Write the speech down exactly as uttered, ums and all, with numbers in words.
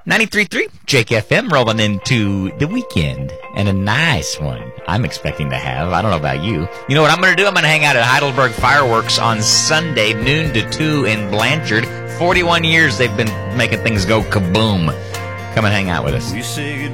ninety-three point three Jake F M, rolling into the weekend, and a nice one I'm expecting to have. I don't know about you. You know what I'm going to do? I'm going to hang out at Heidelberg Fireworks on Sunday, noon to two in Blanchard. forty-one years they've been making things go kaboom. Come and hang out with us.